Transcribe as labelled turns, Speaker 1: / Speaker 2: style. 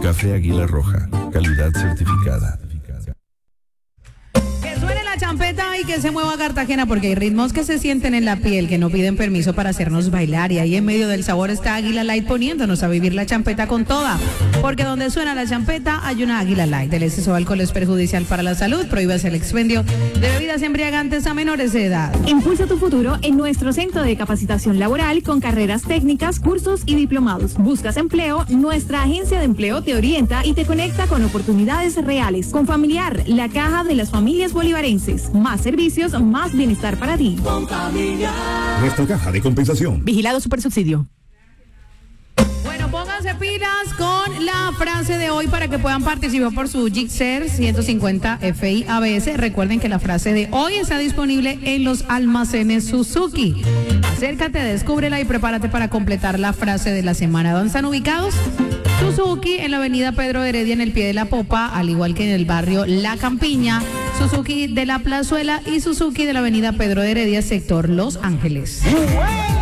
Speaker 1: Café Águila Roja, calidad certificada.
Speaker 2: Que suene la champeta y que se mueva Cartagena, porque hay ritmos que se sienten en la piel, que no piden permiso para hacernos bailar, y ahí en medio del sabor está Águila Light poniéndonos a vivir la champeta con toda, porque donde suena la champeta hay una Águila Light. El exceso de alcohol es perjudicial para la salud. Prohíbase el expendio de bebidas embriagantes a menores de edad.
Speaker 3: Impulsa tu futuro en nuestro centro de capacitación laboral con carreras técnicas, cursos y diplomados. ¿Buscas empleo? Nuestra agencia de empleo te orienta y te conecta con oportunidades reales. Con Familiar, la caja de las familias bolivarenses. Más servicios, más bienestar para ti.
Speaker 4: Con Familiar.
Speaker 5: Nuestra caja de compensación.
Speaker 3: Vigilado Supersubsidio.
Speaker 2: Bueno, pónganse pilas con la frase de hoy para que puedan participar por su Gixxer 150 FI ABS. Recuerden que la frase de hoy está disponible en los almacenes Suzuki. Acércate, descúbrela y prepárate para completar la frase de la semana. ¿Dónde están ubicados? Suzuki en la avenida Pedro Heredia en el pie de la Popa, al igual que en el barrio La Campiña, Suzuki de la Plazuela y Suzuki de la avenida Pedro Heredia, sector Los Ángeles.